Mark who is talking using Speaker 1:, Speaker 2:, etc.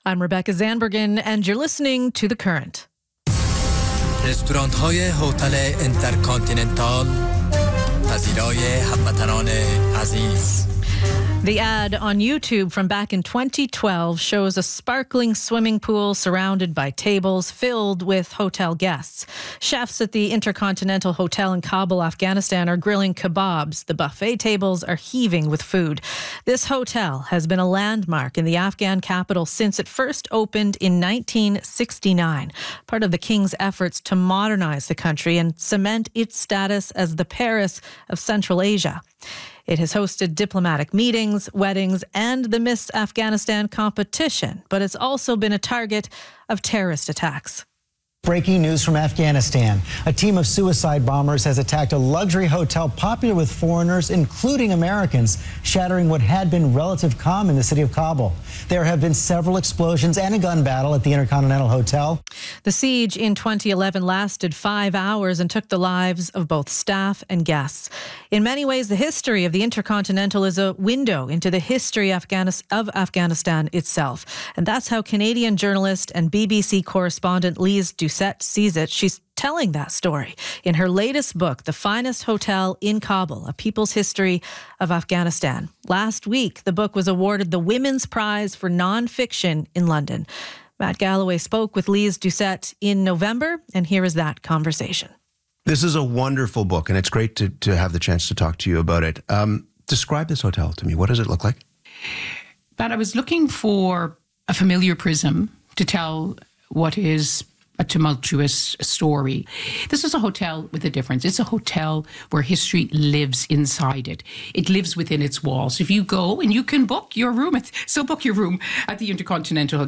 Speaker 1: I'm Rebecca Zanbergen, and you're listening to The Current.
Speaker 2: رستوران‌های هتل اینترکانتیننتال پذیرای هموطنان عزیز.
Speaker 1: The ad on YouTube from back in 2012 shows a sparkling swimming pool surrounded by tables filled with hotel guests. Chefs at the Intercontinental Hotel in Kabul, Afghanistan, are grilling kebabs. The buffet tables are heaving with food. This hotel has been a landmark in the Afghan capital since it first opened in 1969, part of the king's efforts to modernize the country and cement its status as the Paris of Central Asia. It has hosted diplomatic meetings, weddings, and the Miss Afghanistan competition, but it's also been a target of terrorist attacks.
Speaker 3: Breaking news from Afghanistan. A team of suicide bombers has attacked a luxury hotel popular with foreigners, including Americans, shattering what had been relative calm in the city of Kabul. There have been several explosions and a gun battle at the Intercontinental Hotel.
Speaker 1: The siege in 2011 lasted 5 hours and took the lives of both staff and guests. In many ways, the history of the Intercontinental is a window into the history of Afghanistan itself. And that's how Canadian journalist and BBC correspondent Lise Doucette sees it. She's telling that story in her latest book, The Finest Hotel in Kabul, A People's History of Afghanistan. Last week, the book was awarded the Women's Prize for Nonfiction in London. Matt Galloway spoke with Lise Doucette in November, and here is that conversation.
Speaker 4: This is a wonderful book, and it's great to have the chance to talk to you about it. Describe this hotel to me. What does it look like?
Speaker 5: But I was looking for a familiar prism to tell what is a tumultuous story. This is a hotel with a difference. It's a hotel where history lives inside it. It lives within its walls. If you go and you can book your room, still book your room at the Intercontinental Hotel.